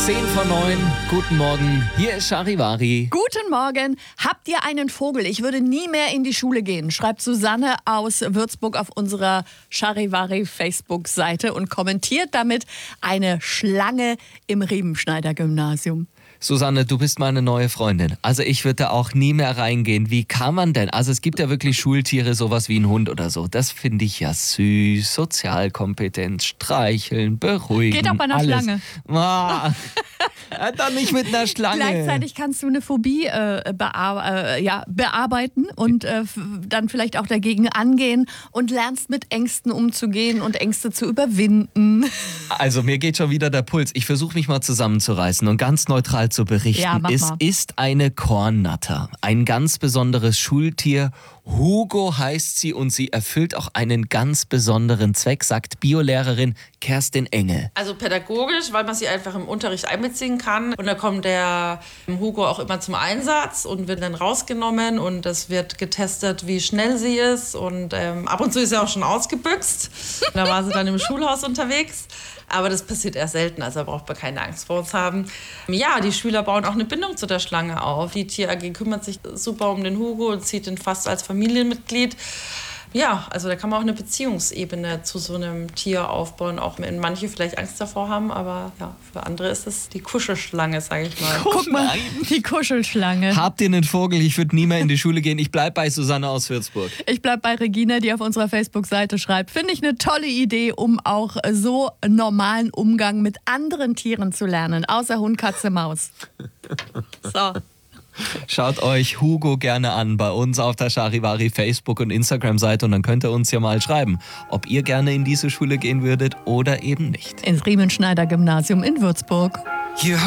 10:09, guten Morgen, hier ist Charivari. Guten Morgen. Habt ihr einen Vogel? Ich würde nie mehr in die Schule gehen, schreibt Susanne aus Würzburg auf unserer Charivari Facebook-Seite und kommentiert damit eine Schlange im Riemenschneider-Gymnasium. Susanne, du bist meine neue Freundin. Also ich würde da auch nie mehr reingehen. Wie kann man denn? Also es gibt ja wirklich Schultiere, sowas wie ein Hund oder so. Das finde ich ja süß, Sozialkompetenz, streicheln, beruhigen. Geht auch bei einer alles. Schlange. Doch nicht mit einer Schlange. Gleichzeitig kannst du eine Phobie bearbeiten und dann vielleicht auch dagegen angehen und lernst mit Ängsten umzugehen und Ängste zu überwinden. Also mir geht schon wieder der Puls. Ich versuche mich mal zusammenzureißen und ganz neutral zu berichten. Ja, mach es mal. ist eine Kornnatter, ein ganz besonderes Schultier. Hugo heißt sie und sie erfüllt auch einen ganz besonderen Zweck, sagt Biolehrerin Kerstin Engel. Also pädagogisch, weil man sie einfach im Unterricht einbeziehen kann. Und da kommt der Hugo auch immer zum Einsatz und wird dann rausgenommen und es wird getestet, wie schnell sie ist. Und ab und zu ist sie auch schon ausgebüxt. Da war sie dann im Schulhaus unterwegs. Aber das passiert eher selten, also da braucht man keine Angst vor uns haben. Ja, die Schüler bauen auch eine Bindung zu der Schlange auf. Die Tier AG kümmert sich super um den Hugo und sieht ihn fast als Familienmitglied. Ja, also da kann man auch eine Beziehungsebene zu so einem Tier aufbauen, auch wenn manche vielleicht Angst davor haben, aber ja, für andere ist es die Kuschelschlange, sage ich mal. Guck mal, die Kuschelschlange. Habt ihr einen Vogel? Ich würde nie mehr in die Schule gehen. Ich bleibe bei Susanne aus Würzburg. Ich bleib bei Regina, die auf unserer Facebook-Seite schreibt, finde ich eine tolle Idee, um auch so normalen Umgang mit anderen Tieren zu lernen, außer Hund, Katze, Maus. So. Schaut euch Hugo gerne an bei uns auf der Charivari Facebook- und Instagram-Seite und dann könnt ihr uns ja mal schreiben, ob ihr gerne in diese Schule gehen würdet oder eben nicht. Ins Riemenschneider-Gymnasium in Würzburg.